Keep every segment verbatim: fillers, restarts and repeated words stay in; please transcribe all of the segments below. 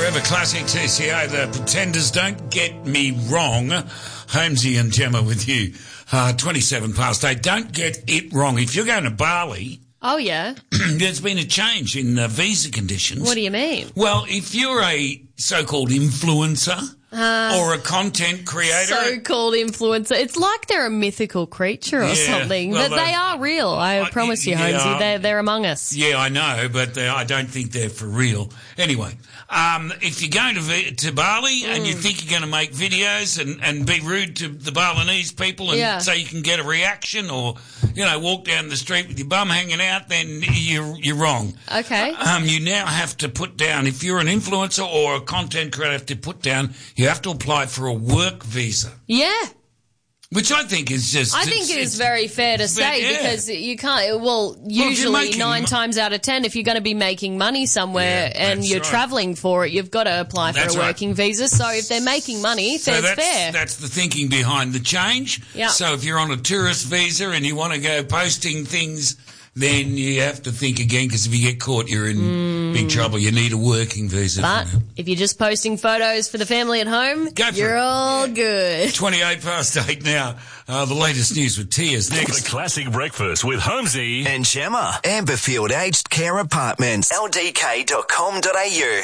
Forever Classic T C A, the Pretenders. Don't get me wrong. Holmesy and Gemma with you. Uh, twenty-seven past eight. Don't get it wrong. If you're going to Bali... Oh, yeah? There's been a change in uh, visa conditions. What do you mean? Well, if you're a so-called influencer uh, or a content creator... So-called influencer. It's like they're a mythical creature or yeah, something. Well, but they are real. I uh, promise you, Holmesy. Yeah, they're, they're among us. Yeah, I know, but I don't think they're for real. Anyway... Um, if you're going to to Bali mm. and you think you're going to make videos and, and be rude to the Balinese people and yeah. so you can get a reaction, or, you know, walk down the street with your bum hanging out, then you're, you're wrong. Okay. Um, you now have to put down, if you're an influencer or a content creator, have to put down, you have to apply for a work visa. Yeah. Which I think is just... I think it is very fair to say yeah. because you can't... Well, usually well, nine mo- times out of ten, if you're going to be making money somewhere yeah, and you're right. travelling for it, you've got to apply for that's a working right. visa. So if they're making money, so then it's that's, fair. That's the thinking behind the change. Yep. So if you're on a tourist visa and you want to go posting things... then you have to think again, because if you get caught, you're in mm. big trouble. You need a working visa. But if you're just posting photos for the family at home, Go for you're it. all yeah. good. twenty-eight past eight now. Uh, the latest news with Tia's next. The Classic Breakfast with Holmesy and Gemma. Amberfield Aged Care Apartments. L D K dot com dot A U.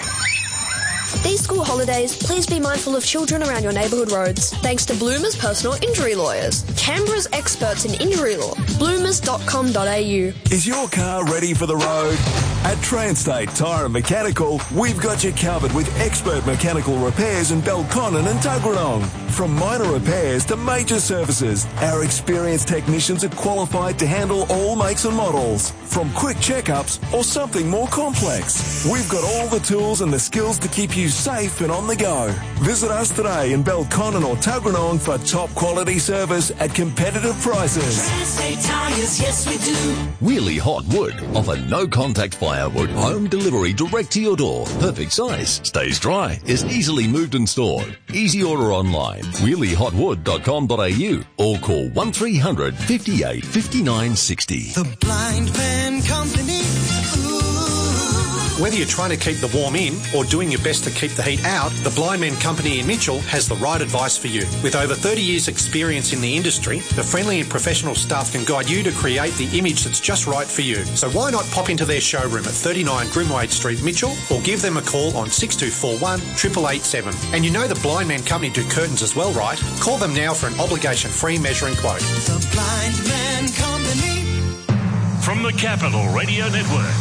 These school holidays, please be mindful of children around your neighbourhood roads. Thanks to Bloomers Personal Injury Lawyers, Canberra's experts in injury law. bloomers dot com dot A U. Is your car ready for the road? At Transtate Tyre and Mechanical, we've got you covered with expert mechanical repairs in Belconnen and Tuggeranong. From minor repairs to major services, our experienced technicians are qualified to handle all makes and models. From quick checkups or something more complex, we've got all the tools and the skills to keep you safe and on the go. Visit us today in Belconnen or Tuggeranong for top quality service at competitive prices. Transtate Tyres, yes we do. Wheelie Hot Wood offer no contact firewood, home delivery direct to your door. Perfect size, stays dry, is easily moved and stored. Easy order online, wheelie hot wood dot com dot A U or call one three hundred fifty-eight fifty-nine sixty. The Blind Man Company. Whether you're trying to keep the warm in or doing your best to keep the heat out, the Blind Man Company in Mitchell has the right advice for you. With over thirty years experience in the industry, the friendly and professional staff can guide you to create the image that's just right for you. So why not pop into their showroom at thirty-nine Grimwade Street, Mitchell, or give them a call on six two four one, eight eight eight seven. And you know the Blind Man Company do curtains as well, right? Call them now for an obligation-free measuring quote. The Blind Man Company. From the Capital Radio Network.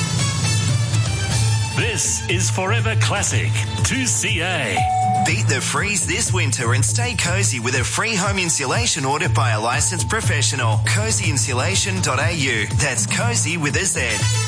This is Forever Classic two C A. Beat the freeze this winter and stay cozy with a free home insulation audit by a licensed professional. cozy insulation dot A U. That's cozy with a Z.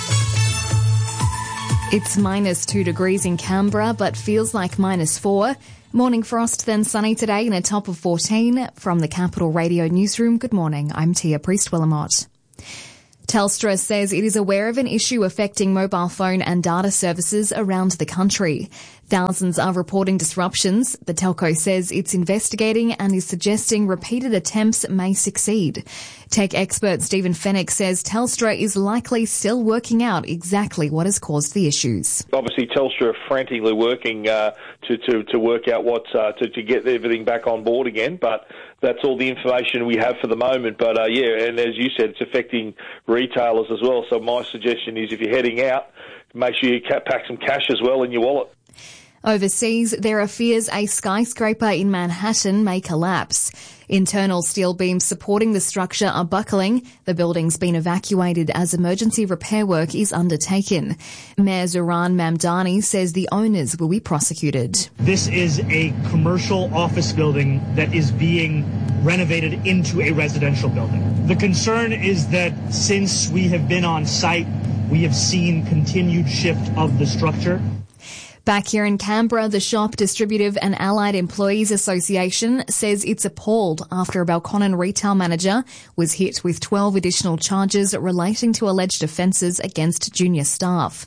It's minus two degrees in Canberra, but feels like minus four. Morning frost, then sunny today and a top of fourteen. From the Capital Radio Newsroom, good morning. I'm Tia Priest-Willamot. Telstra says it is aware of an issue affecting mobile phone and data services around the country. Thousands are reporting disruptions. The telco says it's investigating and is suggesting repeated attempts may succeed. Tech expert Stephen Fennick says Telstra is likely still working out exactly what has caused the issues. Obviously, Telstra are frantically working uh, to, to, to work out what's uh, to, to get everything back on board again, but that's all the information we have for the moment. But, uh, yeah, and as you said, it's affecting retailers as well. So my suggestion is if you're heading out, make sure you pack some cash as well in your wallet. Overseas, there are fears a skyscraper in Manhattan may collapse. Internal steel beams supporting the structure are buckling. The building's been evacuated as emergency repair work is undertaken. Mayor Zoran Mamdani says the owners will be prosecuted. This is a commercial office building that is being renovated into a residential building. The concern is that since we have been on site, we have seen continued shift of the structure. Back here in Canberra, the Shop Distributive and Allied Employees Association says it's appalled after a Belconnen retail manager was hit with twelve additional charges relating to alleged offences against junior staff.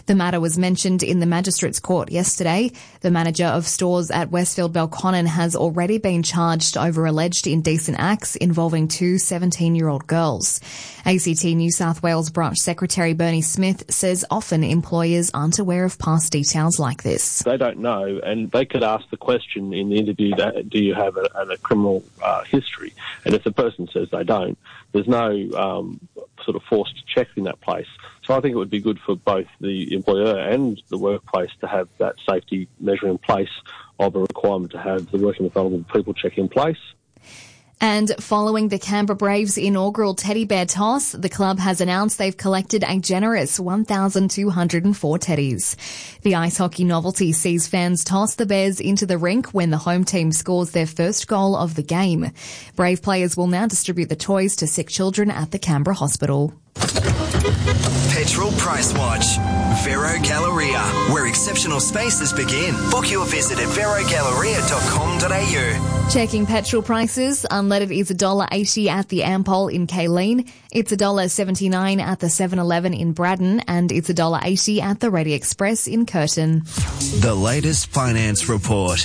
The matter was mentioned in the Magistrates Court yesterday. The manager of stores at Westfield Belconnen has already been charged over alleged indecent acts involving two seventeen-year-old girls. A C T New South Wales Branch Secretary Bernie Smith says often employers aren't aware of past details like this. They don't know, and they could ask the question in the interview, that, do you have a, a criminal uh, history? And if the person says they don't, there's no um, sort of forced check in that place. So I think it would be good for both the employer and the workplace to have that safety measure in place of a requirement to have the working with vulnerable people check in place. And following the Canberra Braves' inaugural teddy bear toss, the club has announced they've collected a generous one thousand two hundred four teddies. The ice hockey novelty sees fans toss the bears into the rink when the home team scores their first goal of the game. Brave players will now distribute the toys to sick children at the Canberra Hospital. Petrol Price Watch. Vero Galleria, where exceptional spaces begin. Book your visit at vero galleria dot com dot a u. Checking petrol prices. Unleaded is one dollar eighty at the Ampol in Kayleen. It's one dollar seventy-nine at the seven eleven in Braddon, and it's one dollar eighty at the Ready Express in Curtin. The latest finance report.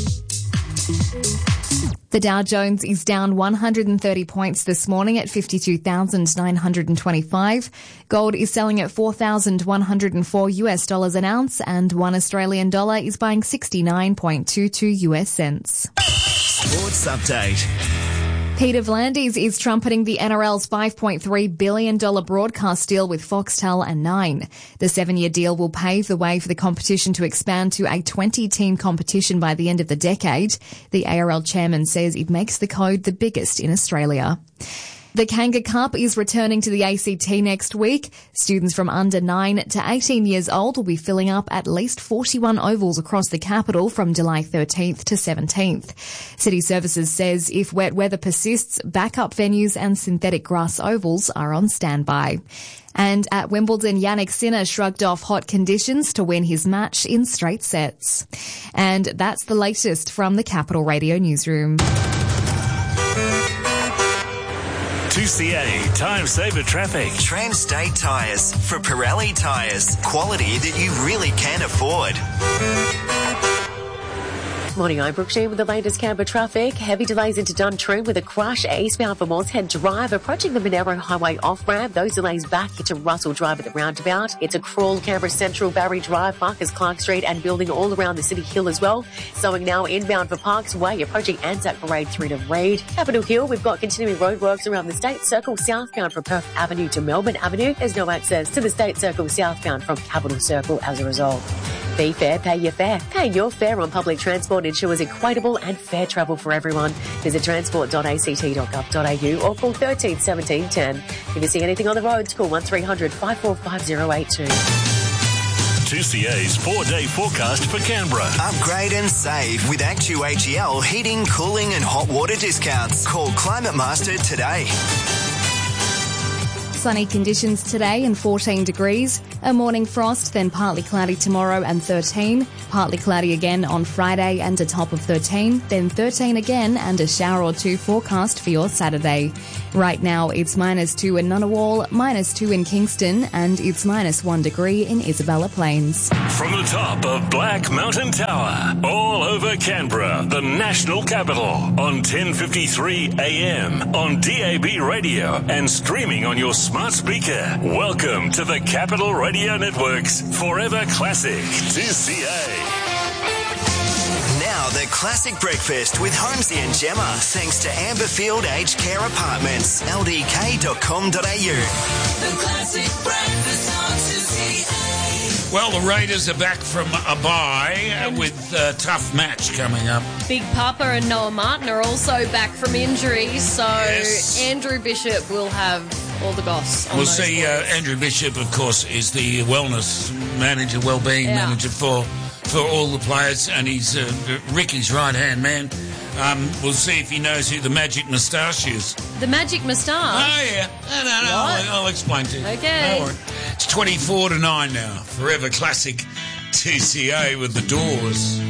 The Dow Jones is down one hundred thirty points this morning at fifty-two thousand nine hundred twenty-five. Gold is selling at four thousand one hundred four US dollars an ounce, and one Australian dollar is buying sixty-nine point two two US cents. Sports update. Peter V'landys is trumpeting the N R L's five point three billion dollars broadcast deal with Foxtel and Nine. The seven-year deal will pave the way for the competition to expand to a twenty-team competition by the end of the decade. The A R L chairman says it makes the code the biggest in Australia. The Kanga Cup is returning to the A C T next week. Students from under nine to eighteen years old will be filling up at least forty-one ovals across the capital from July thirteenth to seventeenth. City Services says if wet weather persists, backup venues and synthetic grass ovals are on standby. And at Wimbledon, Jannik Sinner shrugged off hot conditions to win his match in straight sets. And that's the latest from the Capital Radio newsroom. two C A Time Saver Traffic. Trans-State Tyres. For Pirelli Tyres. Quality that you really can afford. Morning, I'm Brooke Sheen with the latest Canberra traffic. Heavy delays into Duntrim with a crash eastbound from Moss Head Drive, approaching the Monero Highway off-ramp. Those delays back into Russell Drive at the roundabout. It's a crawl, Canberra Central, Barry Drive, Marcus Clark Street, and building all around the City Hill as well. Slowing now inbound for Parks Way, approaching Anzac Parade through to Reid. Capitol Hill, we've got continuing roadworks around the State Circle southbound from Perth Avenue to Melbourne Avenue. There's no access to the State Circle southbound from Capital Circle as a result. Be fair, pay your fare. Paying your fare on public transport ensures equitable and fair travel for everyone. Visit transport dot a c t dot gov dot a u or call thirteen seventeen ten. If you see anything on the roads, call one three hundred five four five zero eight two. two C A's four-day forecast for Canberra. Upgrade and save with Actu H E L heating, cooling and hot water discounts. Call Climate Master today. Sunny conditions today and fourteen degrees. A morning frost, then partly cloudy tomorrow and thirteen. Partly cloudy again on Friday and a top of thirteen. Then thirteen again and a shower or two forecast for your Saturday. Right now it's minus two in Ngunnawal, minus two in Kingston, and it's minus one degree in Isabella Plains. From the top of Black Mountain Tower, all over Canberra, the national capital, on ten fifty-three A M, on D A B radio and streaming on your smart speaker. Welcome to the Capital Radio Network's Forever Classic two C A. Now the Classic Breakfast with Holmesy and Gemma, thanks to Amberfield Aged Care Apartments, L D K dot com dot a u. The Classic Breakfast on two C A. Well, the Raiders are back from a bye with a tough match coming up. Big Papa and Noah Martin are also back from injury, so Yes. Andrew Bishop will have all the goss on We'll those see. Uh, boys. Andrew Bishop, of course, is the wellness manager, well-being Yeah. manager for for all the players, and he's uh, Ricky's right-hand man. Um, we'll see if he knows who the Magic Moustache is. The Magic Moustache? Oh, yeah. No, no, no. What? I'll, I'll explain to you. Okay. No worry. It's twenty-four to nine now. Forever Classic two C A with the Doors.